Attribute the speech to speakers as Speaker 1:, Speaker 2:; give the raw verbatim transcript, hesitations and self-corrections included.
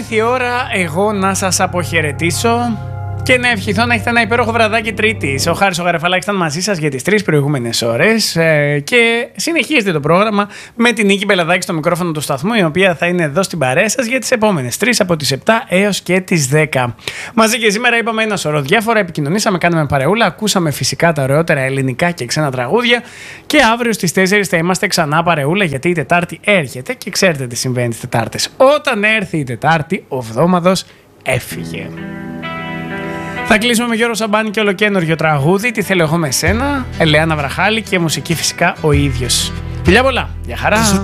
Speaker 1: ήρθε η ώρα εγώ να σας αποχαιρετήσω και να ευχηθώ να έχετε ένα υπέροχο βραδάκι Τρίτης. Ο Χάρης ο Γαρεφαλάκης ήταν μαζί σας για τις τρεις προηγούμενες ώρες ε, και συνεχίζεται το πρόγραμμα με την Νίκη Μπελαδάκη στο μικρόφωνο του σταθμού, η οποία θα είναι εδώ στην παρέα σας για τις επόμενες τρεις από τις επτά έως και τις δέκα. Μαζί και σήμερα είπαμε ένα σωρό διάφορα, επικοινωνήσαμε, κάναμε παρεούλα, ακούσαμε φυσικά τα ωραιότερα ελληνικά και ξένα τραγούδια και αύριο στις τέσσερις θα είμαστε ξανά παρεούλα, γιατί η Τετάρτη έρχεται και ξέρετε τι συμβαίνει τις Τετάρτες. Όταν έρθει η Τετάρτη, ο Βδόμαδος έφυγε. Θα κλείσουμε με Γιώργο Σαμπάνη και ολοκαίνουργιο τραγούδι, Τι θέλω εγώ με σένα, Ελεάνα Βραχάλη και μουσική φυσικά ο ίδιος. Φιλιά πολλά, για χαρά!